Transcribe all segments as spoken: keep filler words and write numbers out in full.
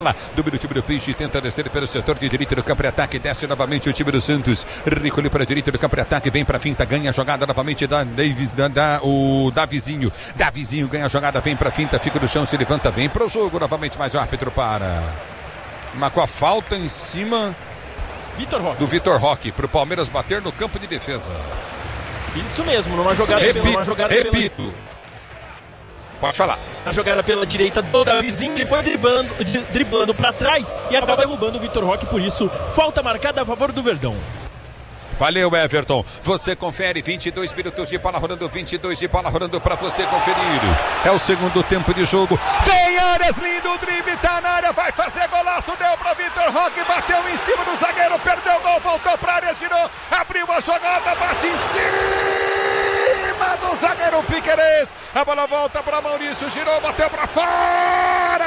do time do Peixe, tenta descer pelo setor de direita do campo de ataque, desce novamente o time do Santos, recolhe para a direita do campo de ataque, vem para a finta, ganha a jogada novamente da, Davis, da, da o Davizinho, Davizinho ganha a jogada, vem para a finta, fica no chão, se levanta, vem para o jogo, novamente mais o árbitro para, marcou a falta em cima Vitor Roque. do Vitor Roque, para o Palmeiras bater no campo de defesa. Isso mesmo, numa jogada, repito, numa jogada repito. Pela... Pode falar. A jogada pela direita do Davizinho, ele foi driblando, driblando para trás e acaba derrubando o Vitor Roque, por isso, falta marcada a favor do Verdão. Valeu, Everton. Você confere, vinte e dois minutos de bola rolando, vinte e dois de bola rolando para você conferir. É o segundo tempo de jogo. Vem Arias, lindo drible, tá na área, vai fazer golaço, deu para Vitor Roque, bateu em cima do zagueiro, perdeu o gol, voltou para a área, girou, abriu a jogada, bate em cima do zagueiro Piquerez. A bola volta para Maurício, girou, bateu para fora.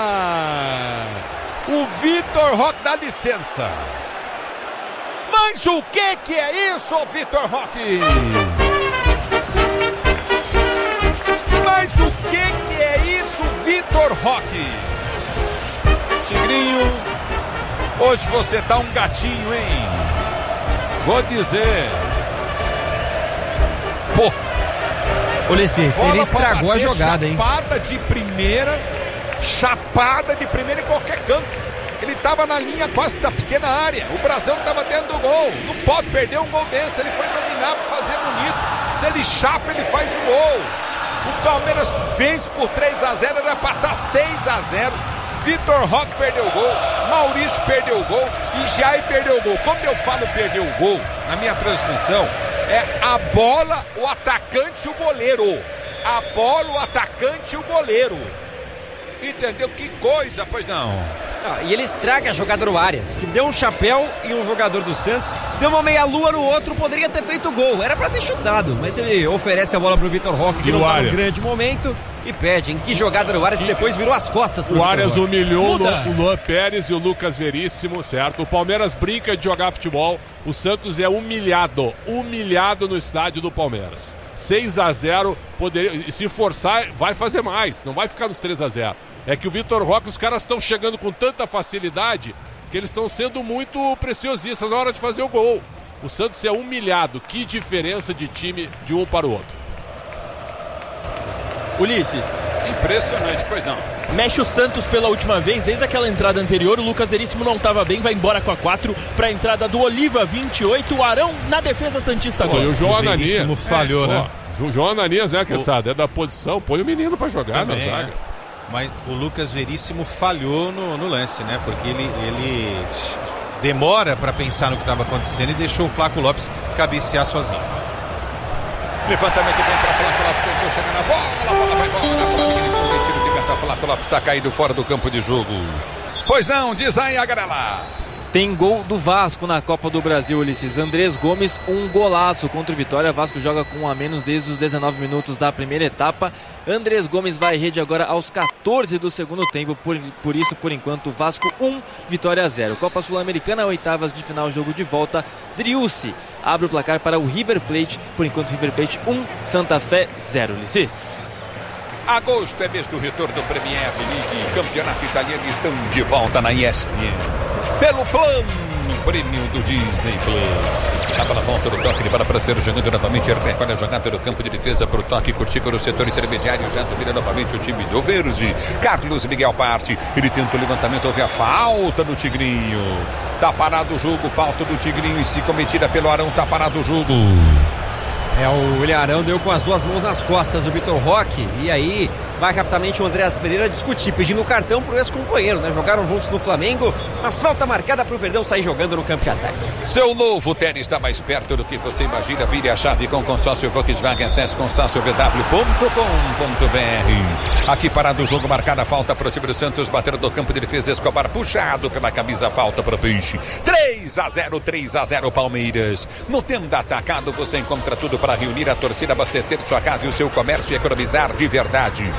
O Vitor Roque dá licença. Mas o que que é isso, Vitor Roque? Mas o que que é isso, Vitor Roque? Tigrinho, hoje você tá um gatinho, hein? Vou dizer. Pô. Ulisses, ele estragou a jogada, hein? Chapada de primeira, chapada de primeira em qualquer canto. Ele estava na linha quase da pequena área. O Brasão estava dentro do gol. Não pode perder um gol desse. Ele foi dominar para fazer bonito. Se ele chapa, ele faz o gol. O Palmeiras vence por três a zero. Era para estar seis a zero. Vitor Roque perdeu o gol. Maurício perdeu o gol. E Jair perdeu o gol. Quando eu falo perdeu o gol, na minha transmissão, é a bola, o atacante e o goleiro. A bola, o atacante e o goleiro. Entendeu? Que coisa, pois não. Ah, e ele estraga a jogada do Arias, que deu um chapéu em um jogador do Santos, deu uma meia-lua no outro, poderia ter feito gol, era pra ter chutado, mas ele oferece a bola pro Vitor Roque, que não tá num grande momento, e pede. Em que jogada do Arias, que depois virou as costas pro O Arias humilhou Muda. o Luan Pérez e o Lucas Veríssimo, certo? O Palmeiras brinca de jogar futebol, o Santos é humilhado, humilhado no estádio do Palmeiras. seis a zero, poderia, se forçar, vai fazer mais, não vai ficar nos três a zero. É que o Vitor Roque, os caras estão chegando com tanta facilidade que eles estão sendo muito preciosistas na hora de fazer o gol. O Santos é humilhado. Que diferença de time de um para o outro. Ulisses. Impressionante, pois não. Mexe o Santos pela última vez, desde aquela entrada anterior. O Lucas Veríssimo não estava bem, vai embora com a quatro para a entrada do Oliva, vinte e oito. O Arão na defesa santista agora. E o João Ananias falhou, é, né? Ó, o João Ananias, né, Quesada? É da posição, põe o menino para jogar Também, na zaga. É. Mas o Lucas Veríssimo falhou no, no lance, né? Porque ele, ele demora para pensar no que estava acontecendo e deixou o Flaco Lopes cabecear sozinho. Levantamento bem para Flaco Lopes, tentou chegar na bola, a bola vai embora, a bola que ele foi de libertar, Flaco Lopes está caído fora do campo de jogo. Pois não, diz aí a Garela. Tem gol do Vasco na Copa do Brasil, Ulisses. Andrés Gomes, um golaço contra o Vitória. Vasco joga com um a menos desde os dezenove minutos da primeira etapa. Andrés Gomes vai à rede agora aos catorze do segundo tempo. Por, por isso, por enquanto, Vasco um, Vitória zero. Copa Sul-Americana, oitavas de final, jogo de volta. Driussi abre o placar para o River Plate. Por enquanto, River Plate um, Santa Fé zero, Ulisses. Agosto é mês do retorno do Premier League. Campeonato italiano estão de volta na E S P N. Pelo plano premium do Disney Plus. A bola volta do toque de bola para ser jogando novamente. Recolhe a jogada do campo de defesa para o toque. Curtico no setor intermediário. Já domina novamente o time do Verde. Carlos Miguel parte. Ele tenta o levantamento. Houve a falta do Tigrinho. Tá parado o jogo. Falta do Tigrinho. E se cometida pelo Arão, tá parado o jogo. É, o William Arão deu com as duas mãos nas costas do Vitor Roque. E aí vai rapidamente o Andréas Pereira discutir, pedindo cartão pro ex-companheiro, né? Jogaram juntos no Flamengo, mas falta marcada pro Verdão sair jogando no campo de ataque. Seu novo tênis está mais perto do que você imagina. Vire a chave com consórcio Volkswagen. Acesse consórcio v w ponto com ponto b r. Aqui parado o jogo, marcada a falta pro time do Santos. Bateram do campo de defesa, Escobar puxado pela camisa, falta pro Peixe. três a zero, três a zero Palmeiras. No Tenda Atacado você encontra tudo para reunir a torcida, abastecer sua casa e o seu comércio e economizar de verdade.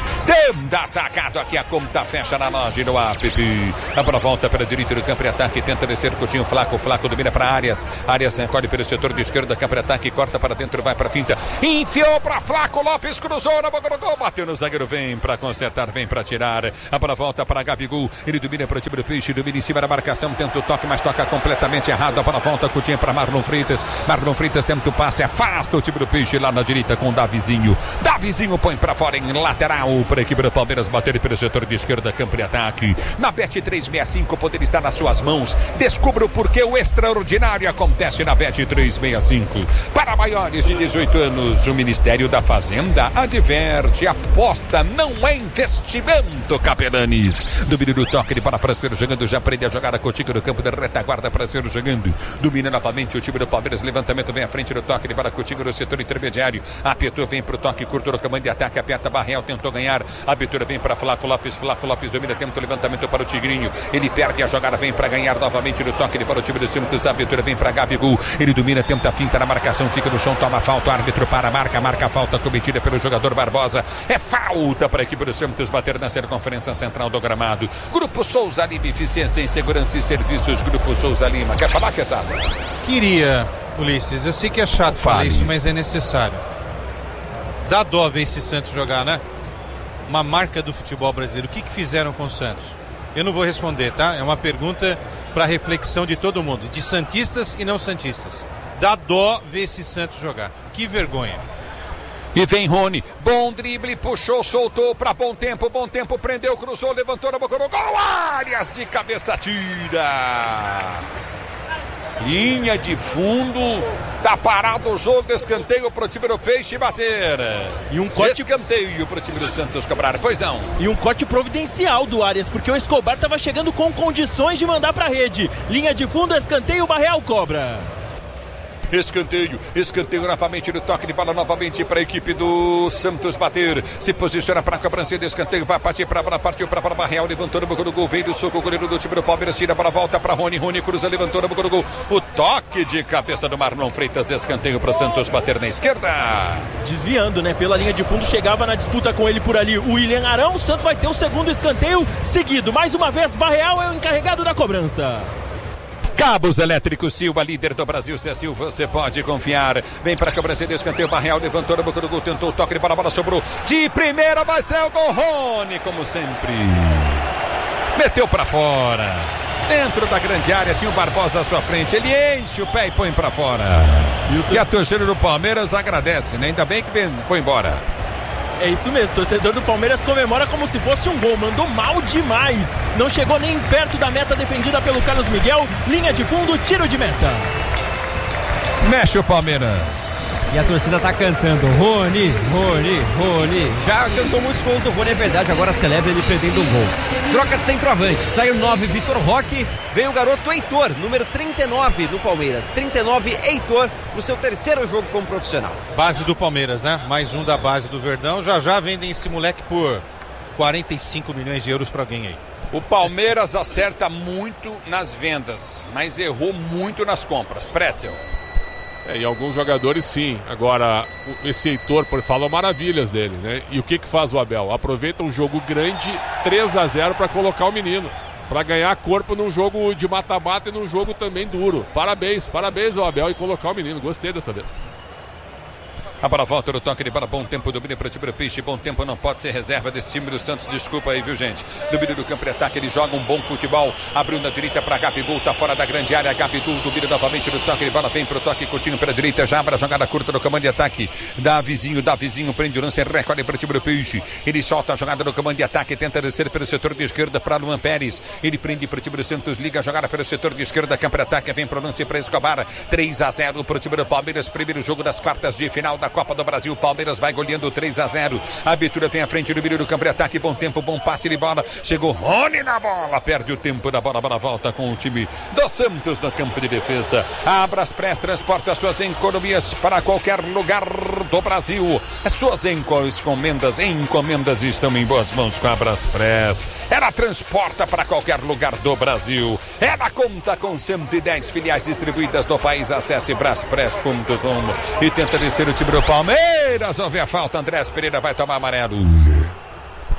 Tenda atacado aqui, a conta fecha na loja do app. A bola volta para a direita do campo de ataque, tenta descer, Coutinho, Flaco, Flaco domina para Arias. Arias recolhe pelo setor de esquerda, campo de ataque, corta para dentro, vai para a finta. Enfiou para Flaco, Lopes cruzou na boca do gol, bateu no zagueiro, vem para consertar, vem para tirar. A bola volta para Gabigol, ele domina para o time do Peixe, domina em cima da marcação, tenta o toque, mas toca completamente errado. A bola volta, Coutinho para Marlon Freitas. Marlon Freitas tenta o passe, afasta o time do Peixe lá na direita com o Davizinho. Davizinho põe para fora em lateral para a equipe do Palmeiras bater pelo setor de esquerda, campo de ataque. Na Bet trezentos e sessenta e cinco poder estar nas suas mãos. Descubra o porquê o extraordinário acontece na Bet trezentos e sessenta e cinco. Para maiores de dezoito anos, o Ministério da Fazenda adverte: aposta não é investimento, Capelanes. Domínio do toque de para Prazeiro jogando, já aprende a jogar a Coutinho no campo de retaguarda, Prazeiro jogando. Domina novamente o time do Palmeiras, levantamento vem à frente do toque de para Coutinho no setor intermediário. Apertou, vem pro toque curto no comando de ataque, aperta Barreal, tentou ganhar. A abertura vem para Flaco Lopes, Flaco Lopes domina, tenta o levantamento para o Tigrinho. Ele perde a jogada, vem para ganhar novamente no toque de para o time do Santos. A abertura vem para Gabigol, ele domina, tenta a finta na marcação, fica no chão, toma falta, o árbitro para, marca, marca a falta cometida pelo jogador Barbosa. É falta para a equipe do Santos bater na circunferência central do gramado. Grupo Souza Lima, eficiência em segurança e serviços. Grupo Souza Lima. Quer falar, Quesada? Queria, Ulisses, eu sei que é chato Fale. falar isso, mas é necessário. Dá dó ver esse Santos jogar, né? Uma marca do futebol brasileiro. O que, que fizeram com o Santos? Eu não vou responder, tá? É uma pergunta para reflexão de todo mundo, de santistas e não santistas. Dá dó ver esse Santos jogar. Que vergonha. E vem Rony, bom drible, puxou, soltou para bom tempo, bom tempo, prendeu, cruzou, levantou na boca do gol, Arias de cabeça tira. Linha de fundo, tá parado o jogo, escanteio pro time do Peixe bater. E um corte... Escanteio pro time do Santos cobrar, pois não. E um corte providencial do Arias, porque o Escobar tava chegando com condições de mandar pra rede. Linha de fundo, escanteio, o Barreal cobra. Escanteio, escanteio novamente no toque de bola novamente para a equipe do Santos bater. Se posiciona para a cobrança de escanteio, vai partir para a bola, partiu para a bola, Barreal levantou no boca do gol, veio do soco, o goleiro do time do Palmeiras tira a bola, volta para Rony, Rony cruza, levantou no boca do gol. O toque de cabeça do Marlon Freitas, escanteio para o Santos bater na esquerda. Desviando, né? Pela linha de fundo, chegava na disputa com ele por ali o William Arão. O Santos vai ter o segundo escanteio seguido. Mais uma vez, Barreal é o encarregado da cobrança. Cabos Elétricos Silva, líder do Brasil, se é Silva, você pode confiar. Vem para a cobrança de escanteio, Barreal levantou na boca do gol, tentou o toque de bola, a bola sobrou. De primeira vai ser o gol, Rony, como sempre. Meteu para fora. Dentro da grande área, tinha o Barbosa à sua frente. Ele enche o pé e põe para fora. E, e a torcida do Palmeiras agradece, né? Ainda bem que foi embora. É isso mesmo, o torcedor do Palmeiras comemora como se fosse um gol, mandou mal demais, não chegou nem perto da meta defendida pelo Carlos Miguel, linha de fundo, tiro de meta. Mexe o Palmeiras. E a torcida tá cantando Rony, Rony, Rony. Já cantou muitos gols do Rony, é verdade, agora celebra ele perdendo um gol. Troca de centroavante, sai o nove, Vitor Roque, vem o garoto Heitor, número trinta e nove no Palmeiras. trinta e nove, Heitor, no seu terceiro jogo como profissional. Base do Palmeiras, né? Mais um da base do Verdão. Já já vendem esse moleque por quarenta e cinco milhões de euros pra alguém aí. O Palmeiras acerta muito nas vendas, mas errou muito nas compras. Pretzel. É, e alguns jogadores sim. Agora, esse Heitor, por falou maravilhas dele, né? E o que que faz o Abel? Aproveita um jogo grande, três a zero, para colocar o menino, para ganhar corpo num jogo de mata-mata e num jogo também duro. Parabéns, parabéns ao Abel e colocar o menino. Gostei dessa vez. A bola volta no toque de bola, bom tempo, domínio para o time do Peixe, bom tempo não pode ser reserva desse time do Santos, desculpa aí, viu gente? Domínio do campo de ataque, ele joga um bom futebol, abriu na direita para Gabigol, tá fora da grande área, Gabigol domina novamente no toque de bola, vem pro toque, Coutinho pela direita, já abre a jogada curta no comando de ataque, dá vizinho, dá vizinho, prende o lance, recolhe para o time do Peixe, ele solta a jogada no comando de ataque, tenta descer pelo setor de esquerda para Luan Pérez, ele prende para o time do Santos, liga a jogada pelo setor de esquerda, campo de ataque, vem pro lance para Escobar, três a zero para o time do Palmeiras, primeiro jogo das quartas de final da Copa do Brasil, Palmeiras vai goleando três a zero. A abertura vem à frente do meio do campo de ataque. Bom tempo, bom passe de bola. Chegou Rony na bola. Perde o tempo da bola. A bola volta com o time do Santos no campo de defesa. A Braspress transporta suas encomidas para qualquer lugar do Brasil. As suas encomendas, encomendas estão em boas mãos com a Braspress. Ela transporta para qualquer lugar do Brasil. Ela conta com cento e dez filiais distribuídas no país. Acesse braspress ponto com e tenta descer o time do Palmeiras. Houve a falta, Andrés Pereira vai tomar amarelo.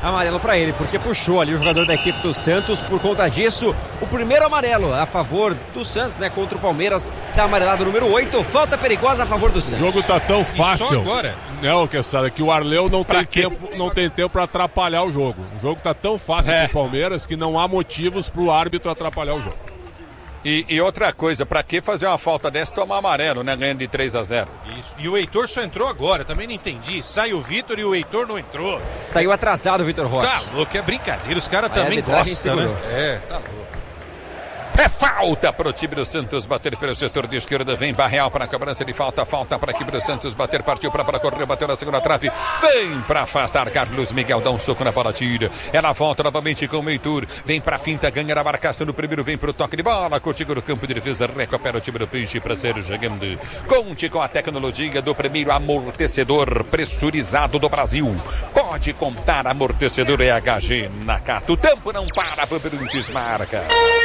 amarelo para ele, porque puxou ali o jogador da equipe do Santos. Por conta disso, o primeiro amarelo a favor do Santos, né, contra o Palmeiras, tá amarelado número oito, falta perigosa a favor do Santos. O jogo tá tão fácil. E só agora? Não, que sabe que o Arleu não tem tempo, não tem tempo para atrapalhar o jogo. O jogo tá tão fácil é. pro Palmeiras que não há motivos pro árbitro atrapalhar o jogo. E, e outra coisa, pra que fazer uma falta dessa e tomar amarelo, né? Ganhando de três a zero. Isso. E o Heitor só entrou agora, também não entendi. Sai o Vitor e o Heitor não entrou. Saiu atrasado o Vitor Roque. Tá louco, é brincadeira. Os caras também gostam, né? É, tá louco. É falta para o time do Santos bater pelo setor de esquerda. Vem Barreal para a cobrança de falta. Falta para a equipe do Santos bater. Partiu para para correr. Bateu na segunda trave. Vem para afastar. Carlos Miguel dá um soco na bola. Tira. Ela volta novamente com o Heitor. Vem para a finta. Ganha na marcação no primeiro. Vem para o toque de bola. Curtindo no campo de defesa. Recupera o time do Peixe para ser jogando. Conte com a tecnologia do primeiro amortecedor pressurizado do Brasil. Pode contar amortecedor E H G Nakata. O tempo não para. Bandeirantes marca.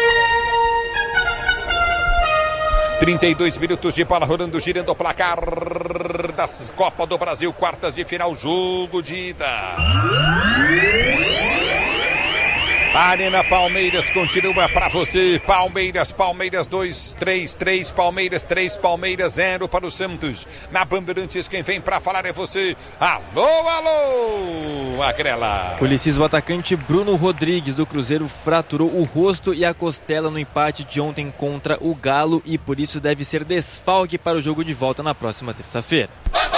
trinta e dois minutos de bola rolando, girando o placar das Copa do Brasil, quartas de final, jogo de ida. Arena Palmeiras continua pra você. Palmeiras, Palmeiras dois, três, três, Palmeiras três, Palmeiras zero para o Santos. Na Bandeirantes, quem vem pra falar é você. Alô, alô, Agrela. Ulisses, o atacante Bruno Rodrigues do Cruzeiro fraturou o rosto e a costela no empate de ontem contra o Galo e por isso deve ser desfalque para o jogo de volta na próxima terça-feira.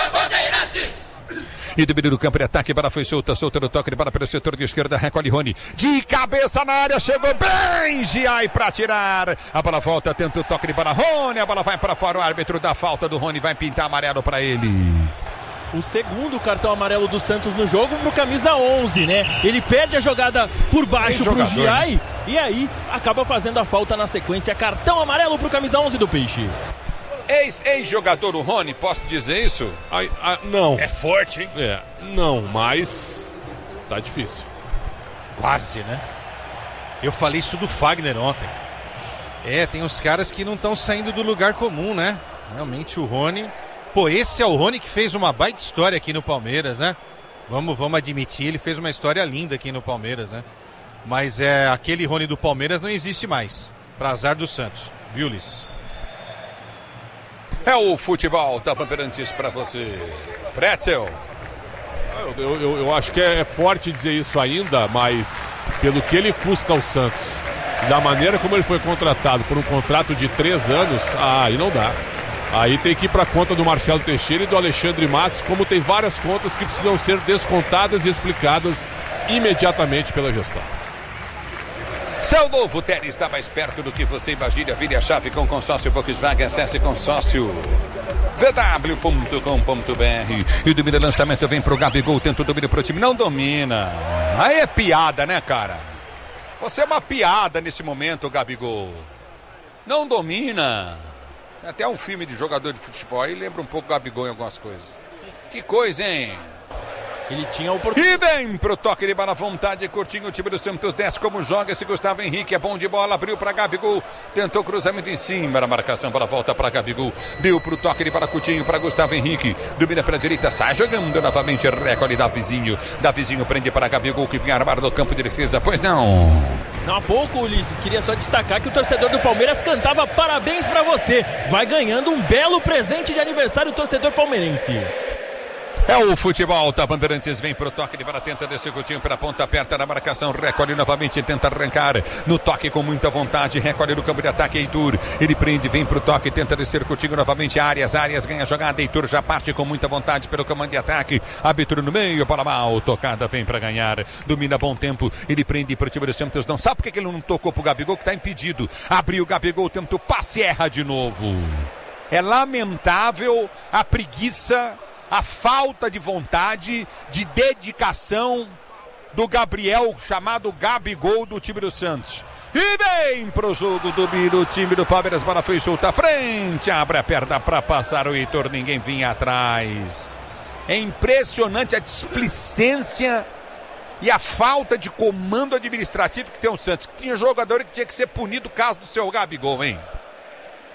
E do meio do campo de ataque, bola foi solta, solta no toque de bola pelo setor de esquerda, recolhe Rony, de cabeça na área, chegou bem, Giai para tirar, a bola volta, tenta o toque de bola, Rony, a bola vai para fora, o árbitro dá falta do Rony, vai pintar amarelo para ele. O segundo cartão amarelo do Santos no jogo pro camisa onze, né? Ele perde a jogada por baixo pro Giai, né? E aí acaba fazendo a falta na sequência, cartão amarelo pro camisa onze do Peixe. Ex-jogador o Rony, posso dizer isso? Ai, ai, não. É forte, hein? É, não, mas tá difícil. Quase, né? Eu falei isso do Fagner ontem. É, tem uns caras que não estão saindo do lugar comum, né? Realmente o Rony... Pô, esse é o Rony que fez uma baita história aqui no Palmeiras, né? Vamos, vamos admitir, ele fez uma história linda aqui no Palmeiras, né? Mas é, aquele Rony do Palmeiras não existe mais. Pra azar do Santos. Viu, Ulisses? É o futebol da Bandeirantes para você. Pretzel. Eu, eu, eu acho que é, é forte dizer isso ainda, mas pelo que ele custa ao Santos, da maneira como ele foi contratado por um contrato de três anos, ah, aí não dá. Aí tem que ir para a conta do Marcelo Teixeira e do Alexandre Matos, como tem várias contas que precisam ser descontadas e explicadas imediatamente pela gestão. Seu novo Tele está mais perto do que você imagina. Vire a chave com consórcio Volkswagen. Acesse consórcio v w ponto com ponto b r. E o domínio lançamento vem pro Gabigol. Tenta o domínio pro time. Não domina. Aí é piada, né, cara? Você é uma piada nesse momento, Gabigol. Não domina. Até um filme de jogador de futebol aí lembra um pouco o Gabigol em algumas coisas. Que coisa, hein? Ele tinha a oportunidade. E vem pro toque de bola, vontade, curtinho, o time do Santos desce como joga esse Gustavo Henrique, é bom de bola, abriu pra Gabigol, tentou cruzamento em cima, na marcação, bola volta pra Gabigol, deu pro toque de bola, curtinho pra Gustavo Henrique, domina pra direita, sai jogando novamente, recolhe Davizinho, Davizinho prende para Gabigol que vinha armado no campo de defesa, pois não. Não há pouco, Ulisses, queria só destacar que o torcedor do Palmeiras cantava parabéns pra você, vai ganhando um belo presente de aniversário o torcedor palmeirense. É o futebol da Bandeirantes, vem pro toque de bola, tenta descer o Coutinho pela ponta aperta na marcação, recolhe novamente, tenta arrancar, no toque com muita vontade, recolhe no campo de ataque, Heitor, ele prende, vem pro toque, tenta descer o Coutinho novamente, Arias, Arias ganha a jogada, Heitor já parte com muita vontade pelo comando de ataque, abertura no meio, bola mal, tocada, vem pra ganhar, domina bom tempo, ele prende pro time do Santos, não sabe por que ele não tocou pro Gabigol, que tá impedido, abriu o Gabigol, tenta o passe, erra de novo. É lamentável a preguiça, a falta de vontade, de dedicação do Gabriel, chamado Gabigol, do time do Santos. E vem pro jogo do o time do Palmeiras, bola foi solta à frente, abre a perna para passar o Heitor, ninguém vinha atrás. É impressionante a displicência e a falta de comando administrativo que tem o Santos. Que tinha jogador que tinha que ser punido, caso do seu Gabigol, hein?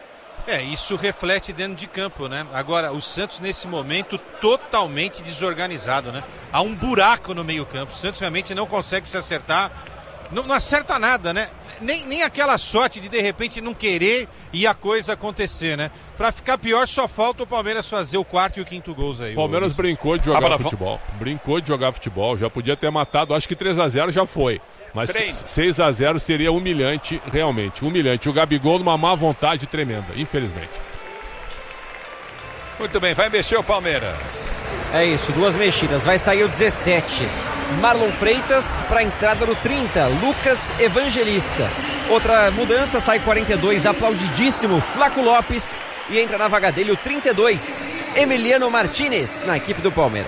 É, isso reflete dentro de campo, né? Agora, o Santos nesse momento totalmente desorganizado, né? Há um buraco no meio campo, o Santos realmente não consegue se acertar, não, não acerta nada, né? Nem, nem aquela sorte de de repente não querer e a coisa acontecer, né? Pra ficar pior, só falta o Palmeiras fazer o quarto e o quinto gols aí. O Palmeiras brincou de jogar futebol, brincou de jogar futebol, já podia ter matado, acho que três a zero já foi. Mas seis a zero seria humilhante, realmente, humilhante. O Gabigol numa má vontade tremenda, infelizmente. Muito bem, vai mexer o Palmeiras. É isso, duas mexidas. Vai sair o dezessete. Marlon Freitas para a entrada no trinta. Lucas Evangelista. Outra mudança, sai quarenta e dois, aplaudidíssimo Flaco Lopes. E entra na vaga dele o trinta e dois, Emiliano Martinez, na equipe do Palmeiras.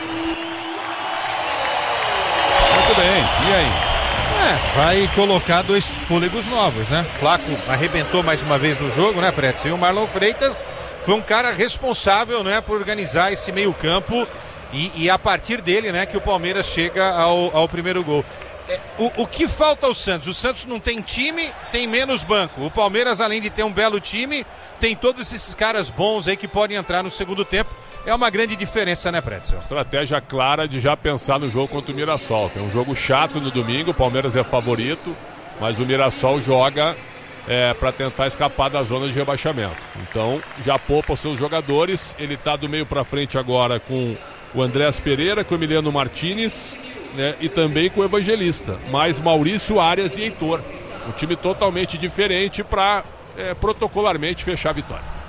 Muito bem, e aí? É, vai colocar dois fôlegos novos, né? Flaco arrebentou mais uma vez no jogo, né, Pretz? E o Marlon Freitas foi um cara responsável, né, por organizar esse meio campo e, e a partir dele, né, que o Palmeiras chega ao, ao primeiro gol. É, o, o que falta ao Santos? O Santos não tem time, tem menos banco. O Palmeiras, além de ter um belo time, tem todos esses caras bons aí que podem entrar no segundo tempo. É uma grande diferença, né, Pretzel? Estratégia clara de já pensar no jogo contra o Mirassol. Tem um jogo chato no domingo, o Palmeiras é favorito, mas o Mirassol joga é, para tentar escapar da zona de rebaixamento. Então, já poupa os seus jogadores. Ele está do meio para frente agora com o Andrés Pereira, com o Emiliano Martinez, né, e também com o Evangelista. Mais Maurício, Arias e Heitor. Um time totalmente diferente para é, protocolarmente fechar a vitória.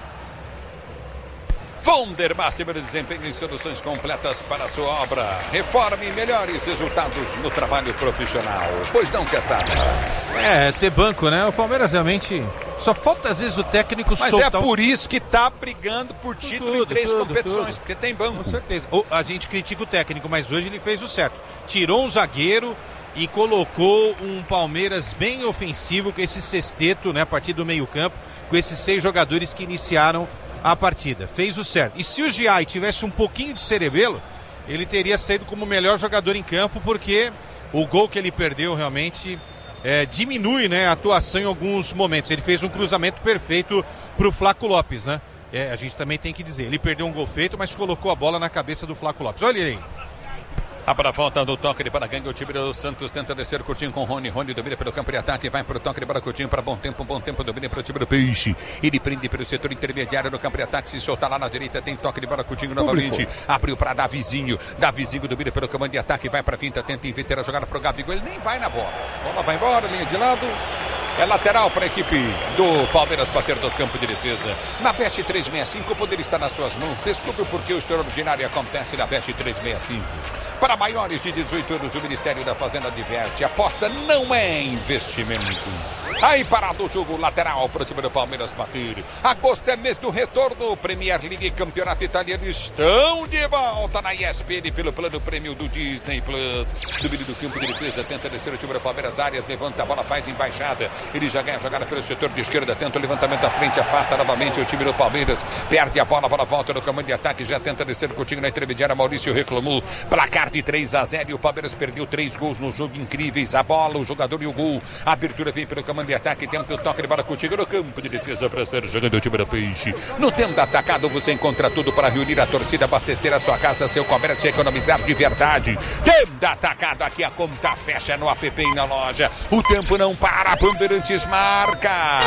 Vonder, máximo de desempenho em soluções completas para a sua obra. Reforme melhores resultados no trabalho profissional. Pois não, quer saber? É, ter banco, né? O Palmeiras realmente só falta às vezes o técnico Mas soltar. Mas é por isso que tá brigando por título tudo, em três tudo, competições, tudo. Porque tem banco. Com certeza. A gente critica o técnico, mas hoje ele fez o certo. Tirou um zagueiro e colocou um Palmeiras bem ofensivo com esse sexteto, né? A partir do meio campo, com esses seis jogadores que iniciaram a partida, fez o certo. E se o Giai tivesse um pouquinho de cerebelo, ele teria saído como o melhor jogador em campo, porque o gol que ele perdeu realmente é, diminui, né, a atuação em alguns momentos. Ele fez um cruzamento perfeito para o Flaco Lopes, né? É, a gente também tem que dizer, ele perdeu um gol feito, mas colocou a bola na cabeça do Flaco Lopes. Olha ele aí. A para volta do toque de Paragangue, o time do Santos tenta descer curtinho com Rony. Rony domina pelo campo de ataque, vai para o toque de bola curtinho para bom tempo, bom tempo, domina para o time do Peixe. Ele prende pelo setor intermediário no campo de ataque, se soltar lá na direita, tem toque de bola curtinho novamente. Abriu para Davizinho, Davizinho domina pelo comando de ataque, vai para a finta, tenta inverter a jogada para o Gabigol, ele nem vai na bola. A bola vai embora, linha de lado. É lateral para a equipe do Palmeiras bater do campo de defesa. Na Bet trezentos e sessenta e cinco, o poder está nas suas mãos. Descubra por que o extraordinário acontece na Bet trezentos e sessenta e cinco. Para maiores de dezoito anos, o Ministério da Fazenda adverte. Aposta não é investimento. Aí parado o jogo, lateral para o time do Palmeiras bater. Agosto é mês do retorno. Premier League e Campeonato Italiano estão de volta na E S P N pelo plano prêmio do Disney Plus. Domínio do campo de defesa, tenta descer o time do Palmeiras. Arias levanta a bola, faz embaixada. Ele já ganha a jogada pelo setor de esquerda, tenta o levantamento da frente, afasta novamente o time do Palmeiras. Perde a bola, a bola volta no comando de ataque, já tenta descer curtinho na intermediária. Maurício reclamou. Placar de três a zero e o Palmeiras perdeu três gols no jogo, incríveis. A bola, o jogador e o gol. A abertura vem pelo comando de ataque, tenta o toque de bola contigo no campo de defesa para ser jogando o time do Peixe. No tempo da atacado você encontra tudo para reunir a torcida, abastecer a sua casa, seu comércio e economizar de verdade. Tempo da atacado, aqui a conta fecha no app e na loja. O tempo não para, Bandeirantes marca.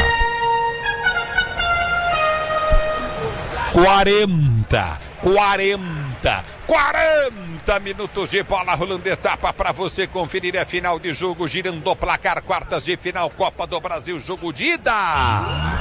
quarenta, quarenta, quarenta minutos de bola rolando, etapa para você conferir. É final de jogo, girando o placar, quartas de final, Copa do Brasil, jogo de ida.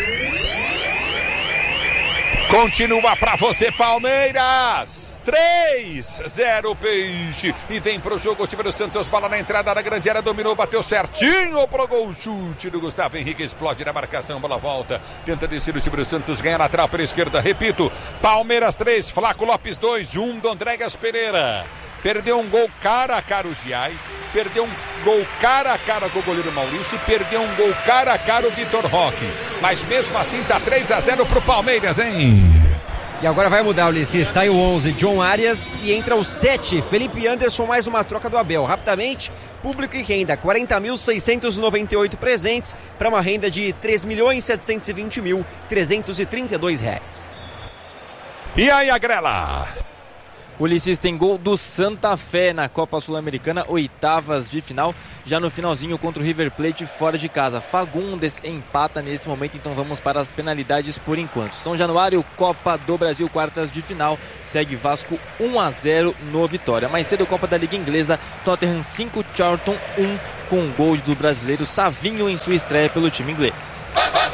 Continua para você, Palmeiras. três a zero Peixe. E vem pro jogo o time do Santos. Bola na entrada da grande área. Dominou, bateu certinho pro gol. Chute do Gustavo Henrique. Explode na marcação. Bola volta. Tenta descer o time do Santos. Ganha lateral pela esquerda. Repito. Palmeiras três. Flaco Lopes dois. um do Andrégas Pereira. Perdeu um gol cara a cara o Giai. Perdeu um gol cara a cara com o goleiro Maurício. Perdeu um gol cara a cara o Vitor Roque. Mas mesmo assim tá três a zero pro Palmeiras, hein? E agora vai mudar, Ulisses. Sai o onze, John Arias, e entra o sete, Felipe Anderson, mais uma troca do Abel. Rapidamente, público e renda, quarenta mil seiscentos e noventa e oito presentes para uma renda de três milhões setecentos e vinte mil trezentos e trinta e dois reais. E aí, Agrela? Ulisses, tem gol do Santa Fé na Copa Sul-Americana, oitavas de final, já no finalzinho contra o River Plate fora de casa. Fagundes empata nesse momento, então vamos para as penalidades por enquanto. São Januário, Copa do Brasil, quartas de final, segue Vasco um a zero no Vitória. Mais cedo, Copa da Liga Inglesa, Tottenham cinco, Charlton um, com um gol do brasileiro Savinho em sua estreia pelo time inglês.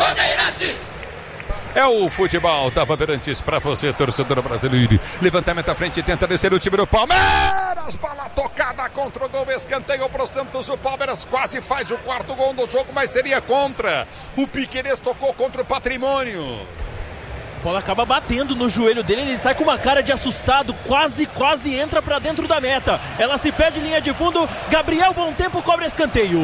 É o futebol da Bandeirantes para você, torcedor brasileiro. Levantamento à frente, tenta descer o time do Palmeiras. Bola tocada contra o gol, escanteio para o Santos. O Palmeiras quase faz o quarto gol do jogo, mas seria contra. O Piquerez tocou contra o Patrimônio. A bola acaba batendo no joelho dele, ele sai com uma cara de assustado, quase, quase entra para dentro da meta. Ela se perde em linha de fundo, Gabriel Bom Tempo cobra escanteio.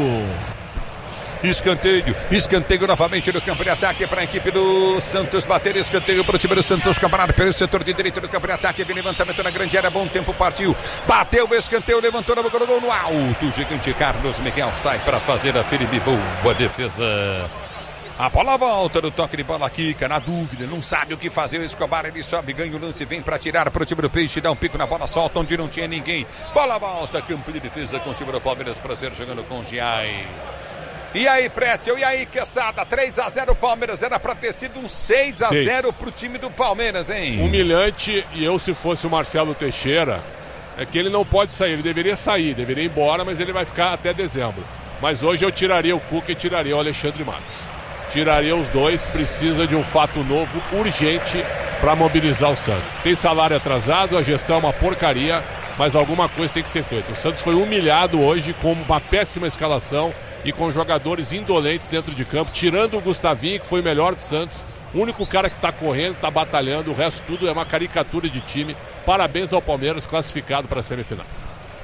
Escanteio, escanteio novamente no campo de ataque para a equipe do Santos bater, escanteio para o time do Santos, campeonato pelo setor de direito do campo de ataque, vem levantamento na grande área, Bom Tempo partiu, bateu o escanteio, levantou na boca do gol no alto, o gigante Carlos Miguel sai para fazer a Felipe, boa defesa. A bola volta no toque de bola, Kika, na dúvida, não sabe o que fazer, o Escobar, ele sobe, ganha o lance, vem para tirar para o time do Peixe, dá um pico na bola, solta onde não tinha ninguém, bola volta, campo de defesa com o time do Palmeiras, prazer jogando com o Giai. E aí, Pretzel, e aí, Quesada, três a zero Palmeiras, era pra ter sido um seis a zero pro time do Palmeiras, hein? Humilhante, e eu se fosse o Marcelo Teixeira, é que ele não pode sair, ele deveria sair, deveria ir embora, mas ele vai ficar até dezembro. Mas hoje eu tiraria o Cuca e tiraria o Alexandre Matos. Tiraria os dois, precisa de um fato novo, urgente, para mobilizar o Santos. Tem salário atrasado, a gestão é uma porcaria, mas alguma coisa tem que ser feita. O Santos foi humilhado hoje com uma péssima escalação, e com jogadores indolentes dentro de campo, tirando o Gustavinho, que foi o melhor do Santos, o único cara que está correndo, está batalhando, o resto tudo é uma caricatura de time. Parabéns ao Palmeiras, classificado para as semifinais.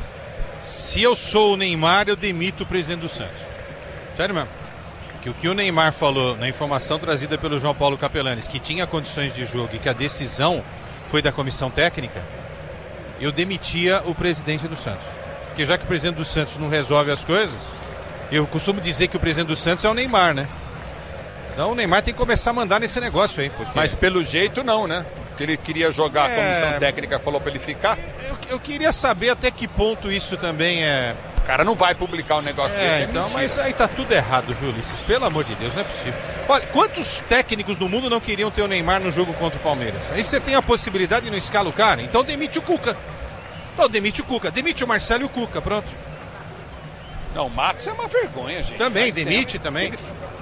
Se eu sou o Neymar, eu demito o presidente do Santos. Sério mesmo. Que o que o Neymar falou na informação trazida pelo João Paulo Capelanes, que tinha condições de jogo e que a decisão foi da comissão técnica, eu demitia o presidente do Santos. Porque já que o presidente do Santos não resolve as coisas, eu costumo dizer que o presidente do Santos é o Neymar, né? Então o Neymar tem que começar a mandar nesse negócio aí. Porque... Mas pelo jeito não, né? Que ele queria jogar, é... a comissão técnica falou pra ele ficar. Eu, eu queria saber até que ponto isso também é... O cara não vai publicar um negócio é, desse, é então, mentira. Mas aí tá tudo errado, viu, Ulisses? Pelo amor de Deus, não é possível. Olha, quantos técnicos no mundo não queriam ter o Neymar no jogo contra o Palmeiras? Aí você tem a possibilidade de não escalar o cara, então demite o Cuca. Então demite o Cuca, demite o Marcelo e o Cuca, pronto. Não, o Matos é uma vergonha, gente. Também, Faz demite tempo. também. Ele...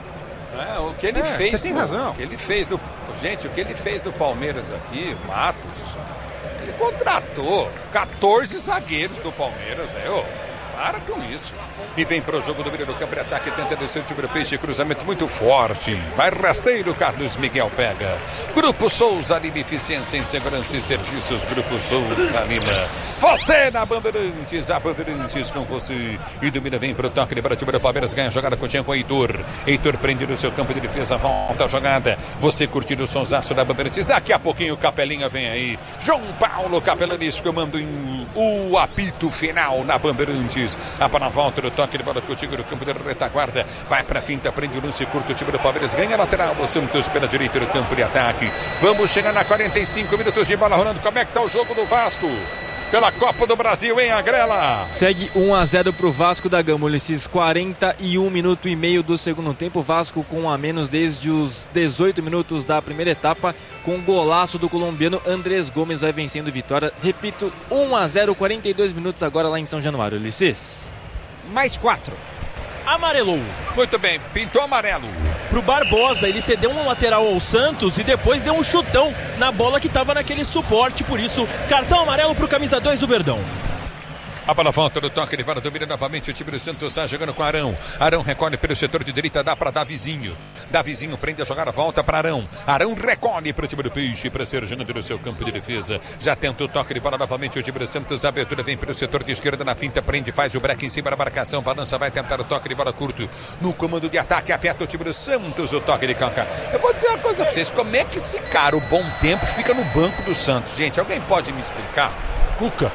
É, o que ele é, fez. Você tem no... razão. O que ele fez do. Gente, o que ele fez do Palmeiras aqui, Matos, ele contratou quatorze zagueiros do Palmeiras, velho. Para com isso. E vem para o jogo do meio do campo de ataque, tenta descer o time do Peixe, cruzamento muito forte. Vai rasteiro, Carlos Miguel pega. Grupo Souza Lima, eficiência em segurança e serviços. Grupo Souza Lima. Você na Bandeirantes, a Bandeirantes com você. E domina, vem para o toque para o time do Palmeiras, ganha a jogada com o Tiago Heitor. Heitor prende no seu campo de defesa, volta a jogada. Você curtindo o sonsaço da Bandeirantes. Daqui a pouquinho o Capelinha vem aí. João Paulo Capelanes comando em o apito final na Bandeirantes. A bola volta no toque de bola contigo no campo de retaguarda. Vai pra finta, prende o lance curto. O time do Palmeiras ganha a lateral. O Santos pela direita no campo de ataque. Vamos chegar na quarenta e cinco minutos de bola rolando. Como é que tá o jogo do Vasco? Pela Copa do Brasil, hein, Agrela? Segue um a zero pro Vasco da Gama, Ulisses. quarenta e um minutos e meio do segundo tempo. Vasco com um a menos desde os dezoito minutos da primeira etapa. Com um golaço do colombiano Andrés Gomes, vai vencendo Vitória. Repito, um a zero, quarenta e dois minutos agora lá em São Januário, Ulisses. Mais quatro. Amarelou. Muito bem, pintou amarelo. Pro Barbosa, ele cedeu um lateral ao Santos e depois deu um chutão na bola que estava naquele suporte. Por isso, cartão amarelo pro camisa dois do Verdão. A bola volta no toque, ele para domina novamente o time do Santos, está jogando com Arão. Arão recolhe pelo setor de direita, dá para Davizinho. Davizinho prende a jogada, volta para Arão. Arão recolhe para o time do Peixe, para ser jogando no seu campo de defesa. Já tenta o toque, ele para novamente o time do Santos, a abertura vem pelo setor de esquerda, na finta, prende, faz o break em cima da marcação, balança, vai tentar o toque de bola curto. No comando de ataque, aperta o time do Santos, o toque de canca. Eu vou dizer uma coisa para vocês, como é que esse cara, o Bom Tempo, fica no banco do Santos? Gente, alguém pode me explicar? Cuca.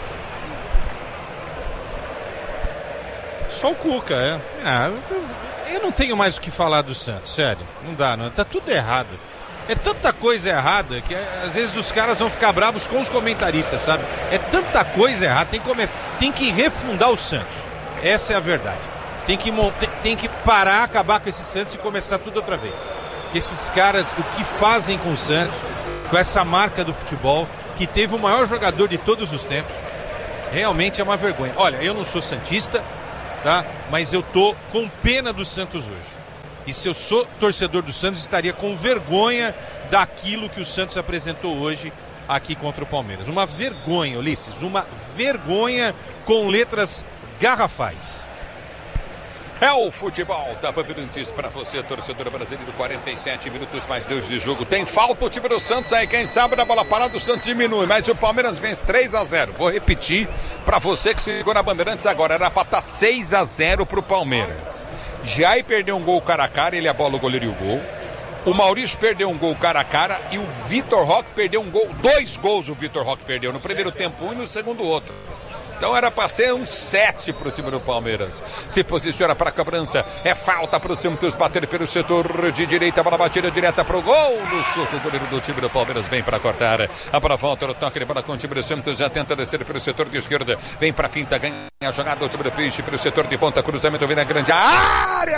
Só o Cuca, é. Ah, eu não tenho mais o que falar do Santos, sério. Não dá, não. Tá tudo errado. É tanta coisa errada que às vezes os caras vão ficar bravos com os comentaristas, sabe? É tanta coisa errada, tem que começar, tem que refundar o Santos. Essa é a verdade. Tem que, tem, tem que parar, acabar com esse Santos e começar tudo outra vez. Esses caras, o que fazem com o Santos, com essa marca do futebol, que teve o maior jogador de todos os tempos, realmente é uma vergonha. Olha, eu não sou santista, tá? Mas eu tô com pena do Santos hoje. E se eu sou torcedor do Santos, estaria com vergonha daquilo que o Santos apresentou hoje aqui contra o Palmeiras. Uma vergonha, Ulisses, uma vergonha com letras garrafais. É o futebol da Bandeirantes para você, torcedor brasileiro. Quarenta e sete minutos mais dois de jogo. Tem falta o time do Santos aí. Quem sabe na bola parada o Santos diminui. Mas o Palmeiras vence três a zero. Vou repetir para você que se ligou na Bandeirantes agora. Era para estar seis a zero para o Palmeiras. Jair perdeu um gol cara a cara. Ele abola o goleiro e o gol. O Maurício perdeu um gol cara a cara. E o Vitor Roque perdeu um gol. Dois gols o Vitor Roque perdeu. No primeiro tempo um e no segundo outro. Então era para ser um sete para o time do Palmeiras. Se posiciona para a cobrança. É falta para o Santos bater pelo setor de direita. Bola batida direta para o gol. No soco, o goleiro do time do Palmeiras vem para cortar. A bola volta no toque de bola com o time do Santos. Já tenta descer pelo setor de esquerda. Vem para a finta, ganha a jogada do time do Peixe pelo setor de ponta. Cruzamento vem na grande área.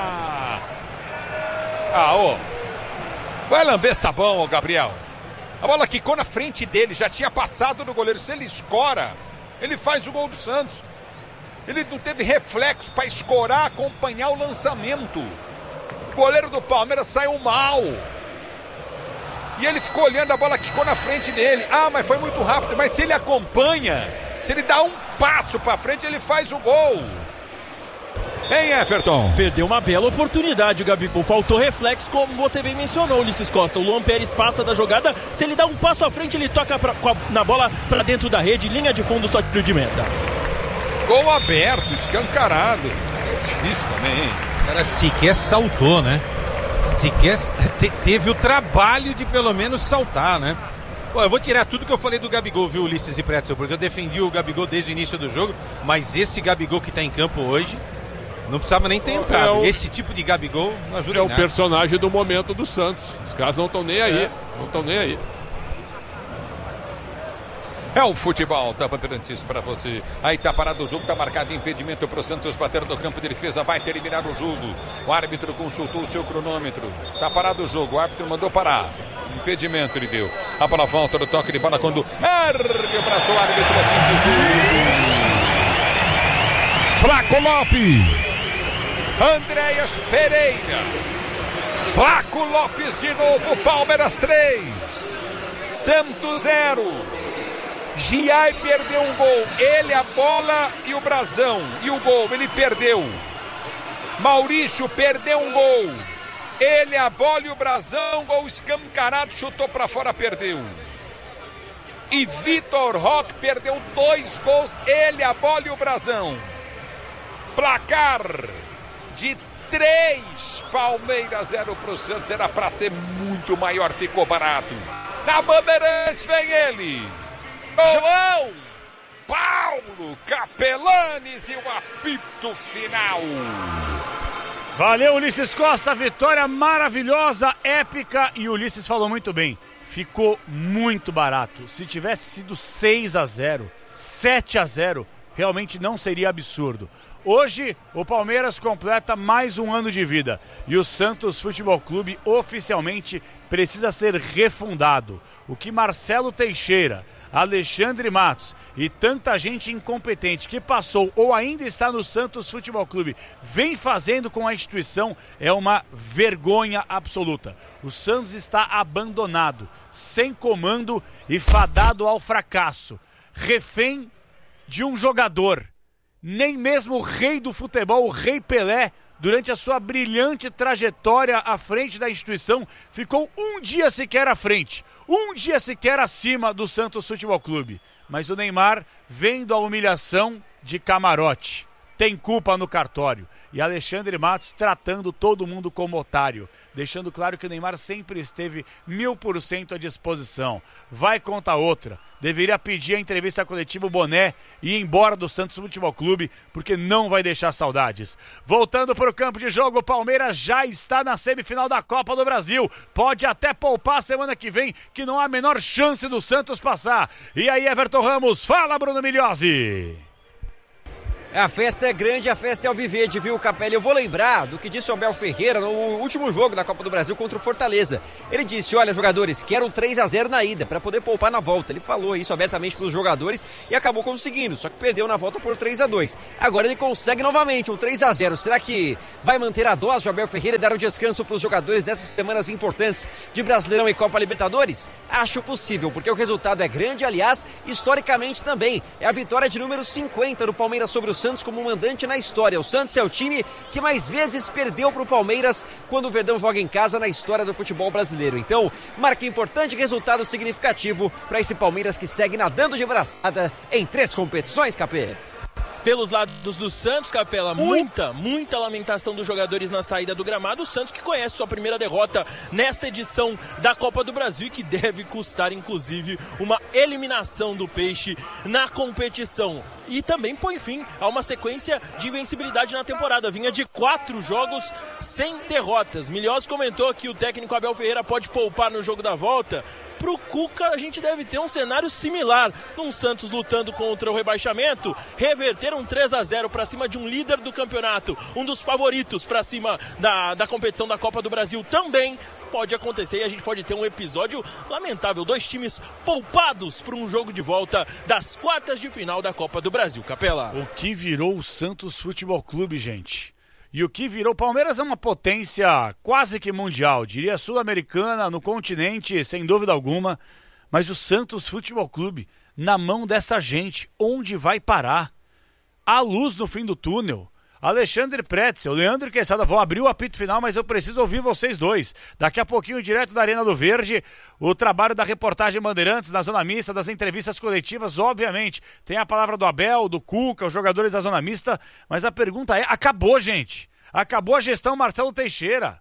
Ah, ô. Vai lamber sabão, ô Gabriel. A bola quicou na frente dele. Já tinha passado no goleiro. Se ele escora, ele faz o gol do Santos. Ele não teve reflexo para escorar, acompanhar o lançamento. O goleiro do Palmeiras saiu mal. E ele ficou olhando, a bola quicou na frente dele. Ah, mas foi muito rápido. Mas se ele acompanha, se ele dá um passo para frente, ele faz o gol. Hein, Everton? Perdeu uma bela oportunidade o Gabigol. Faltou reflexo, como você bem mencionou, Ulisses Costa. O Luan Pérez passa da jogada. Se ele dá um passo à frente, ele toca pra, na bola para dentro da rede. Linha de fundo, só tiro de meta. Gol aberto, escancarado. É difícil também, hein? O cara sequer saltou, né? Sequer te, teve o trabalho de pelo menos saltar, né? Pô, eu vou tirar tudo que eu falei do Gabigol, viu, Ulisses e Pretzel? Porque eu defendi o Gabigol desde o início do jogo. Mas esse Gabigol que tá em campo hoje não precisava nem ter entrado. É o... Esse tipo de Gabigol não ajuda É em o nada. personagem do momento do Santos. Os caras não estão nem aí. É. Não estão nem aí. É o futebol da Bandeirantes para você. Aí tá parado o jogo, tá marcado impedimento para o Santos bater no campo de defesa. Vai terminar o jogo. O árbitro consultou o seu cronômetro. Tá parado o jogo. O árbitro mandou parar. Impedimento ele deu. A bola volta no toque de bola quando ergue o braço. O árbitro é fim do jogo. Flaco Lopes, Andréas Pereira, Flaco Lopes de novo, Palmeiras três, Santos zero. Giai perdeu um gol, ele a bola e o brasão, e o gol, ele perdeu. Maurício perdeu um gol, ele a bola e o brasão, gol escancarado, chutou para fora, perdeu. E Vitor Roque perdeu dois gols, ele a bola e o brasão. Placar de três, Palmeiras zero para o Santos, era para ser muito maior, ficou barato. Na Bandeirantes vem ele, João Paulo Capelanes, e o apito final. Valeu, Ulisses Costa, vitória maravilhosa, épica, e o Ulisses falou muito bem, ficou muito barato. Se tivesse sido seis a zero, sete a zero, realmente não seria absurdo. Hoje, o Palmeiras completa mais um ano de vida e o Santos Futebol Clube oficialmente precisa ser refundado. O que Marcelo Teixeira, Alexandre Matos e tanta gente incompetente que passou ou ainda está no Santos Futebol Clube vem fazendo com a instituição é uma vergonha absoluta. O Santos está abandonado, sem comando e fadado ao fracasso, refém de um jogador. Nem mesmo o rei do futebol, o rei Pelé, durante a sua brilhante trajetória à frente da instituição, ficou um dia sequer à frente, um dia sequer acima do Santos Futebol Clube. Mas o Neymar, vendo a humilhação de camarote, tem culpa no cartório. E Alexandre Matos tratando todo mundo como otário, deixando claro que o Neymar sempre esteve mil por cento à disposição. Vai contra outra. Deveria pedir a entrevista coletiva o boné e ir embora do Santos Futebol Clube, porque não vai deixar saudades. Voltando para o campo de jogo, o Palmeiras já está na semifinal da Copa do Brasil. Pode até poupar semana que vem, que não há a menor chance do Santos passar. E aí, Everton Ramos, fala, Bruno Migliozzi. A festa é grande, a festa é alviverde, viu, Capelli? Eu vou lembrar do que disse o Abel Ferreira no último jogo da Copa do Brasil contra o Fortaleza. Ele disse, olha, jogadores, quero três a zero na ida, para poder poupar na volta. Ele falou isso abertamente para os jogadores e acabou conseguindo, só que perdeu na volta por três a dois. Agora ele consegue novamente um três a zero. Será que vai manter a dose o Abel Ferreira e dar um descanso para os jogadores nessas semanas importantes de Brasileirão e Copa Libertadores? Acho possível, porque o resultado é grande, aliás, historicamente também. É a vitória de número cinquenta do Palmeiras sobre o Santos como mandante na história. O Santos é o time que mais vezes perdeu para o Palmeiras quando o Verdão joga em casa na história do futebol brasileiro. Então, marca importante, resultado significativo para esse Palmeiras que segue nadando de braçada em três competições, Capê. Pelos lados do Santos, Capela, muita, muita lamentação dos jogadores na saída do gramado. O Santos que conhece sua primeira derrota nesta edição da Copa do Brasil e que deve custar, inclusive, uma eliminação do Peixe na competição. E também põe fim a uma sequência de invencibilidade na temporada. Vinha de quatro jogos sem derrotas. Migliozzi comentou que o técnico Abel Ferreira pode poupar no jogo da volta. Pro Cuca, a gente deve ter um cenário similar. Um Santos lutando contra o rebaixamento, reverter um três a zero para cima de um líder do campeonato, um dos favoritos para cima da, da competição da Copa do Brasil também pode acontecer e a gente pode ter um episódio lamentável. Dois times poupados para um jogo de volta das quartas de final da Copa do Brasil. Capela. O que virou o Santos Futebol Clube, gente? E o que virou? O Palmeiras é uma potência quase que mundial, diria sul-americana, no continente, sem dúvida alguma. Mas o Santos Futebol Clube, na mão dessa gente, onde vai parar? Há luz no fim do túnel. Alexandre Pretzel, Leandro Quesada, vou abrir o apito final, mas eu preciso ouvir vocês dois. Daqui a pouquinho, direto da Arena do Verde, o trabalho da reportagem Bandeirantes, da Zona Mista, das entrevistas coletivas, obviamente. Tem a palavra do Abel, do Cuca, os jogadores da Zona Mista, mas a pergunta é, acabou, gente? Acabou a gestão Marcelo Teixeira.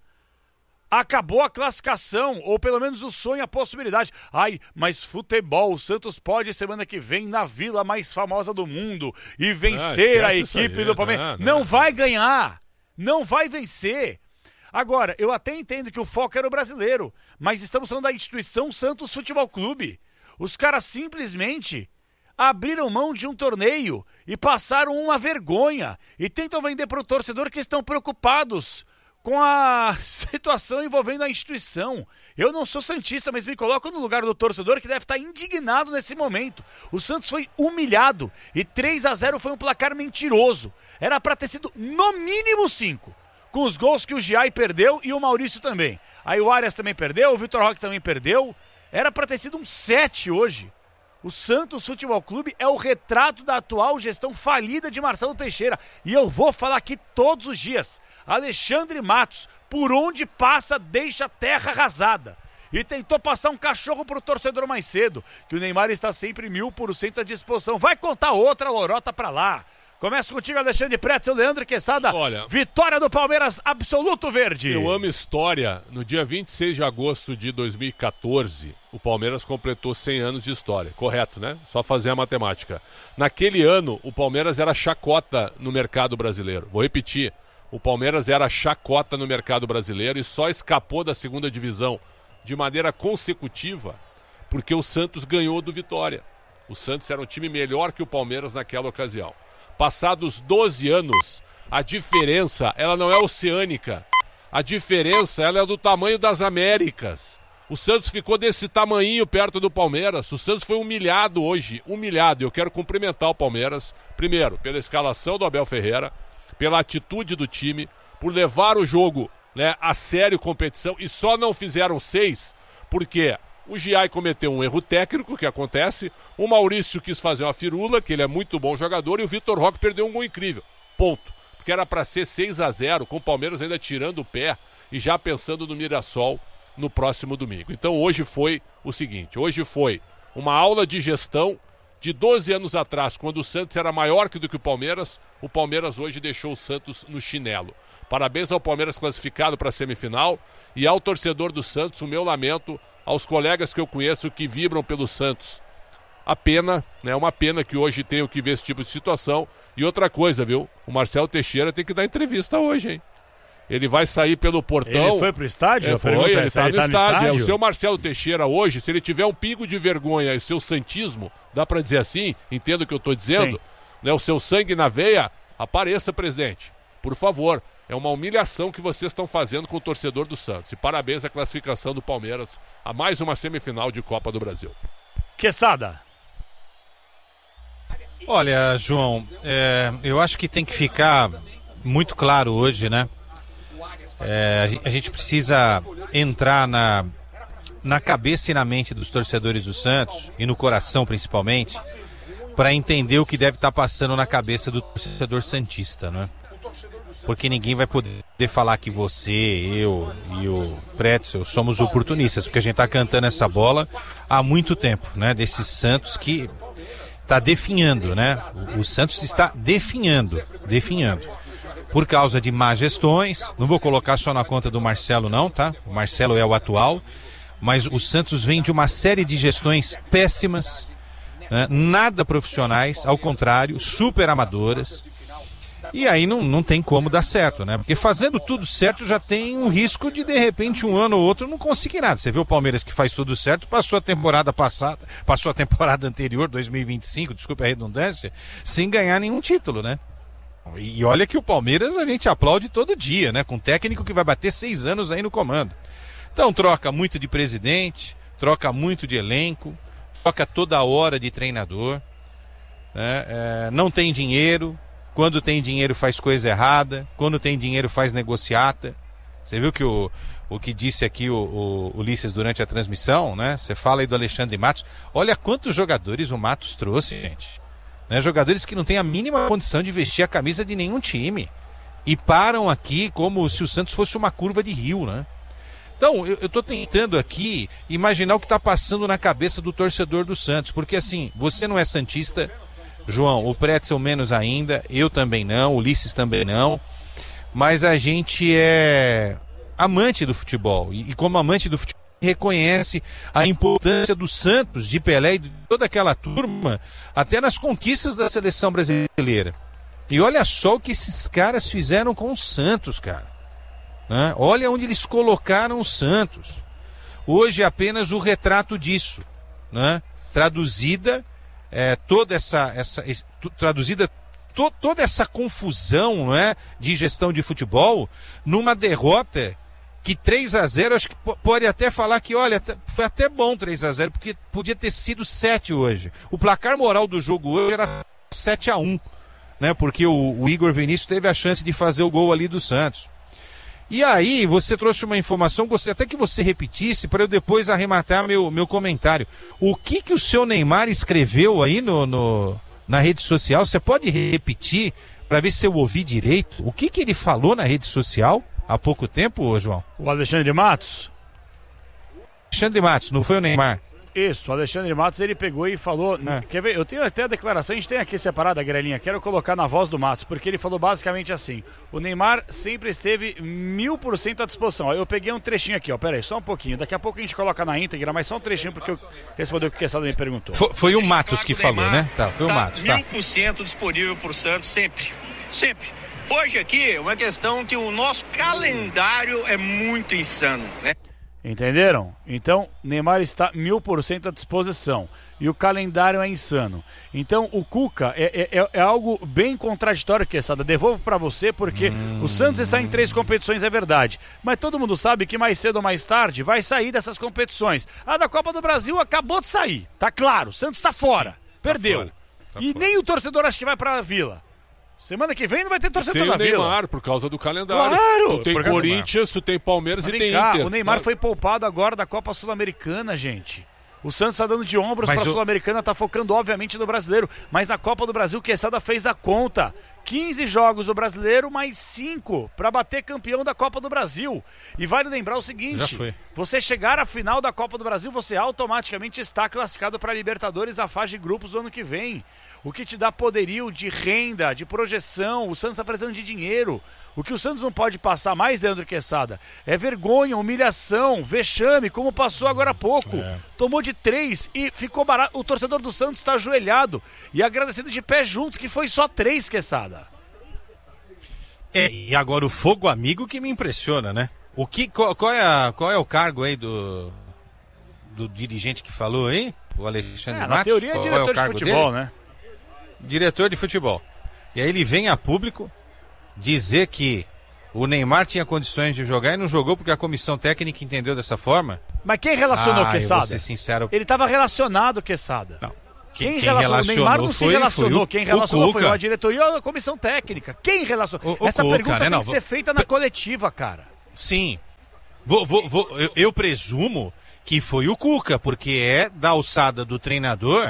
Acabou a classificação, ou pelo menos o sonho, a possibilidade. Ai, mas futebol, o Santos pode semana que vem na vila mais famosa do mundo e vencer ah, a equipe do Palmeiras. Não, não. não vai ganhar, não vai vencer. Agora, eu até entendo que o foco era o brasileiro, mas estamos falando da instituição Santos Futebol Clube. Os caras simplesmente abriram mão de um torneio e passaram uma vergonha e tentam vender para o torcedor que estão preocupados com a situação envolvendo a instituição. Eu não sou santista, mas me coloco no lugar do torcedor que deve estar indignado nesse momento. O Santos foi humilhado e três a zero foi um placar mentiroso. Era para ter sido no mínimo cinco, com os gols que o Giai perdeu e o Maurício também. Aí o Arias também perdeu, o Vitor Roque também perdeu. Era para ter sido um sete hoje. O Santos Futebol Clube é o retrato da atual gestão falida de Marcelo Teixeira. E eu vou falar aqui todos os dias. Alexandre Matos, por onde passa, deixa terra arrasada. E tentou passar um cachorro pro torcedor mais cedo, que o Neymar está sempre mil por cento à disposição. Vai contar outra lorota pra lá. Começa contigo, Alexandre Pretzel, Leandro Quesada. Olha, vitória do Palmeiras, absoluto verde. Eu amo história. No dia vinte e seis de agosto de dois mil e quatorze, o Palmeiras completou cem anos de história. Correto, né? Só fazer a matemática. Naquele ano, o Palmeiras era chacota no mercado brasileiro. Vou repetir. O Palmeiras era chacota no mercado brasileiro e só escapou da segunda divisão de maneira consecutiva porque o Santos ganhou do Vitória. O Santos era um time melhor que o Palmeiras naquela ocasião. Passados doze anos, a diferença, ela não é oceânica. A diferença, ela é do tamanho das Américas. O Santos ficou desse tamanhinho perto do Palmeiras. O Santos foi humilhado hoje, humilhado. Eu quero cumprimentar o Palmeiras, primeiro, pela escalação do Abel Ferreira, pela atitude do time, por levar o jogo, né, a sério, competição, e só não fizeram seis, porque O Giai cometeu um erro técnico, que acontece. O Maurício quis fazer uma firula, que ele é muito bom jogador, e o Vitor Roque perdeu um gol incrível. Ponto. Porque era para ser seis a zero, com o Palmeiras ainda tirando o pé e já pensando no Mirassol no próximo domingo. Então hoje foi o seguinte, hoje foi uma aula de gestão de doze anos atrás, quando o Santos era maior que do que o Palmeiras. O Palmeiras hoje deixou o Santos no chinelo. Parabéns ao Palmeiras classificado para a semifinal e ao torcedor do Santos, o meu lamento, aos colegas que eu conheço que vibram pelo Santos. A pena, né? Uma pena que hoje tenho que ver esse tipo de situação. E outra coisa, viu? O Marcelo Teixeira tem que dar entrevista hoje, hein? Ele vai sair pelo portão. Ele foi pro estádio? É, foi, ele está no, tá no estádio. estádio. É, o seu Marcelo Teixeira hoje, se ele tiver um pingo de vergonha e o seu santismo, dá para dizer assim, entendo o que eu estou dizendo, né? O seu sangue na veia, apareça, presidente. Por favor. É uma humilhação que vocês estão fazendo com o torcedor do Santos. E parabéns à classificação do Palmeiras a mais uma semifinal de Copa do Brasil. Quesada. Olha, João, é, eu acho que tem que ficar muito claro hoje, né? É, a gente precisa entrar na, na cabeça e na mente dos torcedores do Santos, e no coração principalmente, para entender o que deve estar passando na cabeça do torcedor santista, né? Porque ninguém vai poder falar que você, eu e o Pretzel somos oportunistas, porque a gente está cantando essa bola há muito tempo, né? Desses Santos que está definhando, né? O, o Santos está definhando, definhando. Por causa de má gestões, não vou colocar só na conta do Marcelo não, tá? O Marcelo é o atual, mas o Santos vem de uma série de gestões péssimas, né? Nada profissionais, ao contrário, super amadoras. E aí não, não tem como dar certo, né? Porque fazendo tudo certo já tem um risco de, de repente, um ano ou outro não conseguir nada. Você vê o Palmeiras que faz tudo certo, passou a temporada passada, passou a temporada anterior, dois mil e vinte e cinco, desculpa a redundância, sem ganhar nenhum título, né? E olha que o Palmeiras a gente aplaude todo dia, né? Com um técnico que vai bater seis anos aí no comando. Então troca muito de presidente, troca muito de elenco, troca toda hora de treinador, né? É, não tem dinheiro. Quando tem dinheiro faz coisa errada, quando tem dinheiro faz negociata. Você viu que o, o que disse aqui o, o Ulisses durante a transmissão, né? Você fala aí do Alexandre Matos. Olha quantos jogadores o Matos trouxe, gente. Né? Jogadores que não têm a mínima condição de vestir a camisa de nenhum time. E param aqui como se o Santos fosse uma curva de rio, né? Então, eu estou tentando aqui imaginar o que está passando na cabeça do torcedor do Santos. Porque assim, você não é santista... João, o Pretzel menos ainda, eu também não, o Ulisses também não, mas a gente é amante do futebol, e, e como amante do futebol, reconhece a importância do Santos, de Pelé e de toda aquela turma, até nas conquistas da seleção brasileira. E olha só o que esses caras fizeram com o Santos, cara. Né? Olha onde eles colocaram o Santos. Hoje é apenas o retrato disso, né? Traduzida... É, toda essa, essa traduzida to, toda essa confusão, não é, de gestão de futebol numa derrota que três a zero, acho que pode até falar que, olha, foi até bom três a zero, porque podia ter sido sete hoje. O placar moral do jogo hoje era sete a um, né, porque o, o Igor Vinícius teve a chance de fazer o gol ali do Santos. E aí, você trouxe uma informação, gostaria até que você repetisse para eu depois arrematar meu, meu comentário. O que que o seu Neymar escreveu aí no, no, na rede social? Você pode repetir para ver se eu ouvi direito? O que que ele falou na rede social há pouco tempo, João? O Alexandre Matos? Alexandre Matos, não foi o Neymar? Isso, o Alexandre Matos, ele pegou e falou... É. Quer ver? Eu tenho até a declaração, a gente tem aqui separada, Grelinha, quero colocar na voz do Matos, porque ele falou basicamente assim, o Neymar sempre esteve mil por cento à disposição. Eu peguei um trechinho aqui, ó, pera aí, só um pouquinho, daqui a pouco a gente coloca na íntegra, mas só um trechinho, porque eu respondi o que o Quesada me perguntou. Foi, foi o Matos que falou, Neymar, né? Tá, foi o Matos, tá. mil por cento disponível pro Santos, sempre, sempre. Hoje aqui é uma questão que o nosso calendário é muito insano, né? Entenderam? Então, Neymar está mil por cento à disposição. E o calendário é insano. Então, o Cuca é, é, é algo bem contraditório, Quesada. Devolvo para você, porque hum. o Santos está em três competições, é verdade. Mas todo mundo sabe que mais cedo ou mais tarde vai sair dessas competições. A da Copa do Brasil acabou de sair. Tá claro, o Santos está fora. Perdeu. Tá fora. Tá e fora. Nem o torcedor acha que vai para a Vila. Semana que vem não vai ter torcedor Sem na o Neymar, Vila. por causa do calendário. Claro! Tu tem Corinthians, tu tem Palmeiras Mas e vem tem cá, Inter. o Neymar Claro. foi poupado agora da Copa Sul-Americana, gente. O Santos tá dando de ombros Mas pra o- Sul-Americana, tá focando obviamente no Brasileiro, mas na Copa do Brasil, Quesada fez a conta. quinze jogos do Brasileiro, mais cinco pra bater campeão da Copa do Brasil. E vale lembrar o seguinte, Já foi. você chegar à final da Copa do Brasil, você automaticamente está classificado para Libertadores, a fase de grupos do ano que vem. O que te dá poderio de renda, de projeção, o Santos está precisando de dinheiro. O que o Santos não pode passar mais, Leandro Quesada, é vergonha, humilhação, vexame, como passou agora há pouco. É. Tomou de três e ficou barato. O torcedor do Santos está ajoelhado e agradecendo de pé junto, que foi só três, Quesada. É, e agora o fogo amigo que me impressiona, né? O que, qual, qual é a, qual é o cargo aí do, do dirigente que falou aí? O Alexandre É, Matos? na teoria é Qual diretor o de cargo futebol, dele? né? Diretor de futebol. E aí ele vem a público dizer que o Neymar tinha condições de jogar e não jogou porque a comissão técnica entendeu dessa forma. Mas quem relacionou, Ah, eu Quesada? vou ser sincero. Ele estava relacionado, Quesada. Não. Quem, Quem relacionou? O Neymar não se foi- relacionou. foi o- Quem o relacionou foi Cuca. a diretoria ou a comissão técnica. Quem relacionou? O- o Essa Cuca, pergunta né? tem Não, que vou- ser feita na coletiva, cara. Sim. Vou, vou, vou, eu, eu presumo que foi o Cuca, porque é da alçada do treinador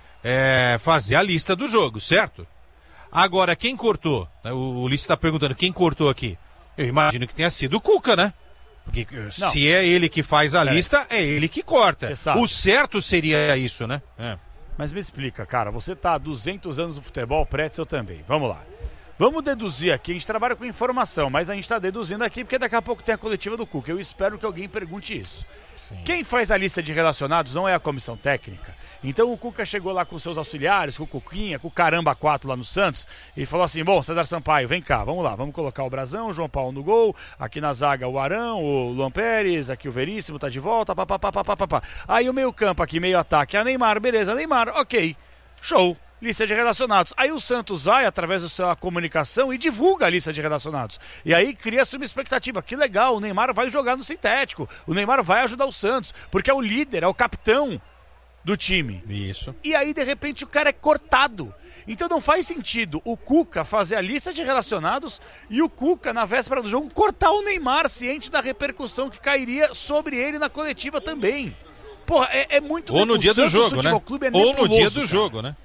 é, fazer a lista do jogo, certo? Agora, quem cortou? O, o Ulisses está perguntando, quem cortou aqui? Eu imagino que tenha sido o Cuca, né? Porque Não. se é ele que faz a lista, é ele que corta. Exato. O certo seria isso, né? É. Mas me explica, cara, você tá há duzentos anos no futebol, Pretzel também. Vamos lá. Vamos deduzir aqui, a gente trabalha com informação, mas a gente tá deduzindo aqui porque daqui a pouco tem a coletiva do Cuca. Eu espero que alguém pergunte isso. Quem faz a lista de relacionados não é a comissão técnica. Então o Cuca chegou lá com seus auxiliares, com o Cuquinha, com o Caramba quatro lá no Santos, e falou assim, bom, César Sampaio, vem cá, vamos lá, vamos colocar o Brazão, o João Paulo no gol, aqui na zaga o Arão, o Luan Pérez, aqui o Veríssimo tá de volta, papapá, papapá. Aí o meio campo aqui, meio ataque, a Neymar, beleza, Neymar, ok, show. Lista de relacionados. Aí o Santos vai, através da sua comunicação, e divulga a lista de relacionados. E aí cria-se uma expectativa. Que legal, o Neymar vai jogar no sintético. O Neymar vai ajudar o Santos, porque é o líder, é o capitão do time. Isso. E aí, de repente, o cara é cortado. Então não faz sentido o Cuca fazer a lista de relacionados e o Cuca, na véspera do jogo, cortar o Neymar, ciente da repercussão que cairia sobre ele na coletiva também. Porra, é, é muito... Ou no o dia do Santos jogo, Futebol né? Clube é Ou no dia nebuloso, do cara. jogo, né?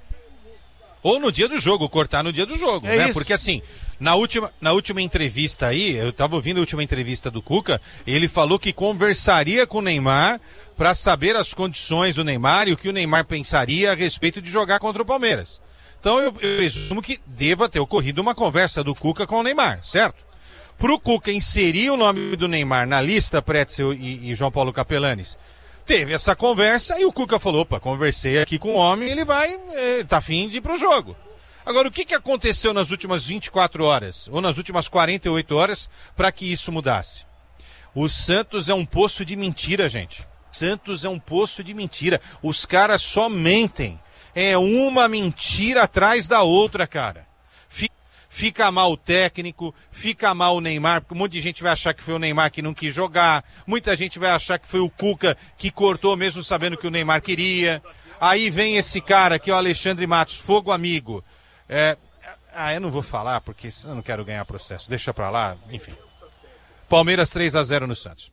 Ou no dia do jogo, cortar no dia do jogo, É né? isso. Porque assim, na última, na última entrevista aí, eu tava ouvindo a última entrevista do Cuca, ele falou que conversaria com o Neymar para saber as condições do Neymar e o que o Neymar pensaria a respeito de jogar contra o Palmeiras. Então eu, eu presumo que deva ter ocorrido uma conversa do Cuca com o Neymar, certo? Pro Cuca inserir o nome do Neymar na lista, Pretzel e, e João Paulo Capelanes, teve essa conversa e o Cuca falou, opa, conversei aqui com o homem, ele vai, é, tá afim de ir pro jogo. Agora, o que, que aconteceu nas últimas vinte e quatro horas, ou nas últimas quarenta e oito horas, para que isso mudasse? O Santos é um poço de mentira, gente. Santos é um poço de mentira. Os caras só mentem. É uma mentira atrás da outra, cara. Fica mal o técnico, fica mal o Neymar, porque um monte de gente vai achar que foi o Neymar que não quis jogar, muita gente vai achar que foi o Cuca que cortou mesmo sabendo que o Neymar queria. Aí vem esse cara que é o Alexandre Matos, fogo amigo. É... Ah, eu não vou falar porque eu não quero ganhar processo, deixa pra lá, enfim. Palmeiras três a zero no Santos.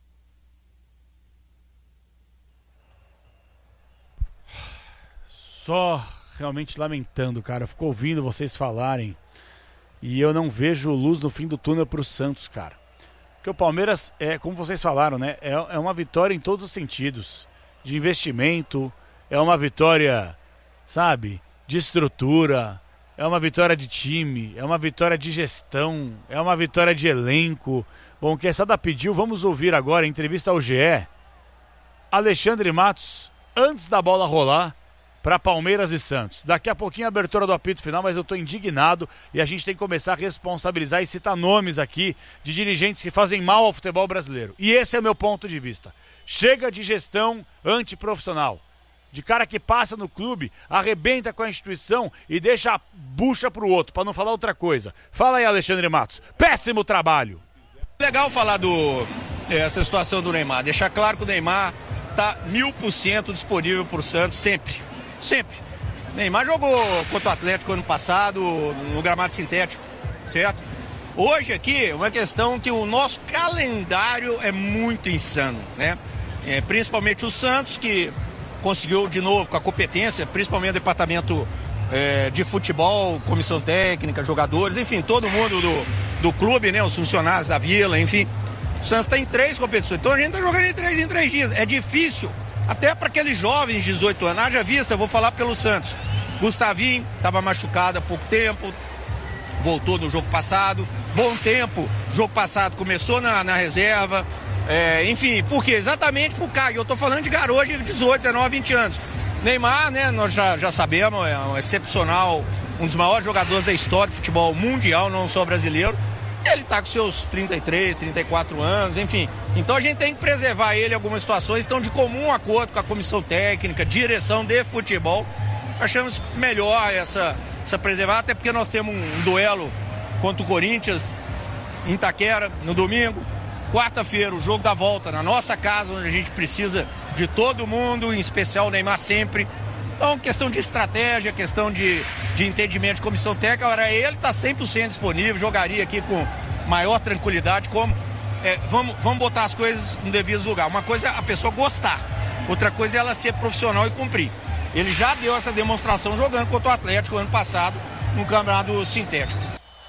Só realmente lamentando, cara. Eu fico ouvindo vocês falarem e eu não vejo luz no fim do túnel pro Santos, cara. Porque o Palmeiras, é, como vocês falaram, né? É, é uma vitória em todos os sentidos. De investimento, é uma vitória, sabe? De estrutura, é uma vitória de time, é uma vitória de gestão, é uma vitória de elenco. Bom, o Quesada pediu, vamos ouvir agora a entrevista ao G E. Alexandre Matos, antes da bola rolar, para Palmeiras e Santos. Daqui a pouquinho a abertura do apito final, mas eu estou indignado e a gente tem que começar a responsabilizar e citar nomes aqui de dirigentes que fazem mal ao futebol brasileiro. E esse é o meu ponto de vista. Chega de gestão antiprofissional. De cara que passa no clube, arrebenta com a instituição e deixa a bucha pro outro, para não falar outra coisa. Fala aí, Alexandre Matos. Péssimo trabalho. Legal falar do essa situação do Neymar. Deixar claro que o Neymar tá mil por cento disponível pro Santos sempre. Sempre. Neymar jogou contra o Atlético ano passado no gramado sintético, certo? Hoje aqui é uma questão que o nosso calendário é muito insano, né? É, principalmente o Santos, que conseguiu de novo com a competência, principalmente o departamento é, de futebol, comissão técnica, jogadores, enfim, todo mundo do, do clube, né? Os funcionários da Vila, enfim. O Santos está em três competições, então a gente está jogando em três em três dias. É difícil, até para aqueles jovens de dezoito anos. Haja vista, eu vou falar pelo Santos. Gustavinho estava machucado há pouco tempo, voltou no jogo passado. Bom tempo, jogo passado começou na, na reserva. É, enfim, por quê? Exatamente por cá. Eu tô falando de garoto de dezoito, dezenove, vinte anos. Neymar, né, nós já, já sabemos, é um excepcional, um dos maiores jogadores da história do futebol mundial, não só brasileiro. Ele tá com seus trinta e três, trinta e quatro anos, enfim. Então a gente tem que preservar ele em algumas situações. Então, de comum acordo com a comissão técnica, direção de futebol, achamos melhor essa, essa preservar, até porque nós temos um duelo contra o Corinthians em Itaquera no domingo. Quarta-feira, o jogo da volta na nossa casa, onde a gente precisa de todo mundo, em especial o Neymar sempre. Então, questão de estratégia, questão de, de entendimento de comissão técnica. Agora, ele está cem por cento disponível, jogaria aqui com maior tranquilidade. Como é, vamos, vamos botar as coisas no devido lugar. Uma coisa é a pessoa gostar, outra coisa é ela ser profissional e cumprir. Ele já deu essa demonstração jogando contra o Atlético ano passado no campeonato sintético.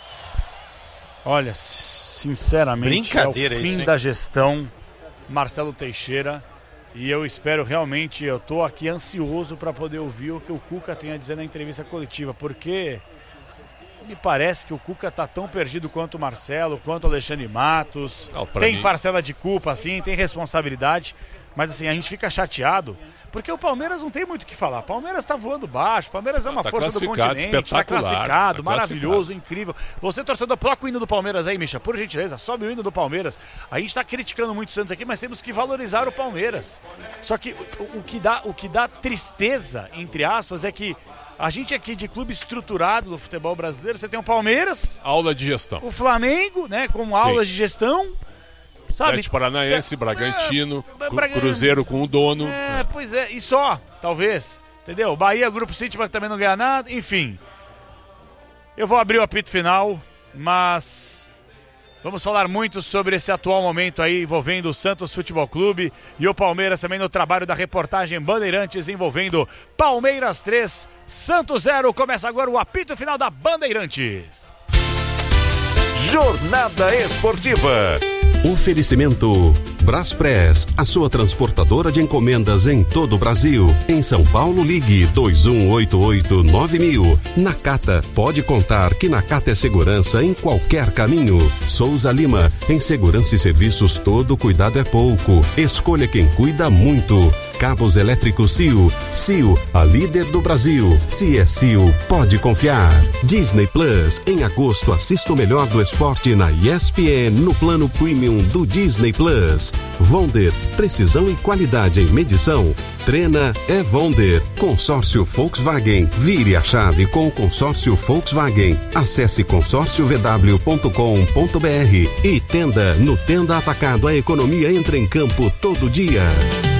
Olha, sinceramente, é o fim isso, da gestão Marcelo Teixeira, e eu espero realmente, eu estou aqui ansioso para poder ouvir o que o Cuca tem a dizer na entrevista coletiva, porque me parece que o Cuca está tão perdido quanto o Marcelo, quanto o Alexandre Matos. Não, tem mim... parcela de culpa, sim, tem responsabilidade, mas assim, a gente fica chateado, porque o Palmeiras não tem muito o que falar. O Palmeiras está voando baixo, o Palmeiras é uma tá força do continente, está classificado, tá maravilhoso, incrível. Você, torcedor, troca o hino do Palmeiras aí, Misha, por gentileza, sobe o hino do Palmeiras. A gente está criticando muito o Santos aqui, mas temos que valorizar o Palmeiras. Só que o, o, que dá, o que dá tristeza, entre aspas, é que a gente aqui de clube estruturado do futebol brasileiro, você tem o Palmeiras... Aula de gestão. O Flamengo, né, com aulas de gestão... Sabe? Atlético Paranaense, é, Bragantino, é, Braga... Cruzeiro com o dono. É, pois é, e só, talvez, entendeu? Bahia, Grupo City, mas também não ganha nada, enfim. Eu vou abrir o apito final, mas vamos falar muito sobre esse atual momento aí envolvendo o Santos Futebol Clube e o Palmeiras também no trabalho da reportagem Bandeirantes envolvendo Palmeiras três, Santos zero. Começa agora o apito final da Bandeirantes. Jornada Esportiva. Oferecimento Braspress, a sua transportadora de encomendas em todo o Brasil. Em São Paulo, ligue dois um oito oito nove mil. Nakata, pode contar que Nakata é segurança em qualquer caminho. Souza Lima, em segurança e serviços todo cuidado é pouco. Escolha quem cuida muito. Cabos elétricos C I O. C I O, a líder do Brasil. Se é C I O, pode confiar. Disney Plus, em agosto assista o melhor do esporte na E S P N no plano Premium do Disney Plus. Vonder, precisão e qualidade em medição. Treina é Vonder. Consórcio Volkswagen. Vire a chave com o consórcio Volkswagen. Acesse consórcio v w ponto com ponto b r e Tenda. No Tenda Atacado, a economia entra em campo todo dia.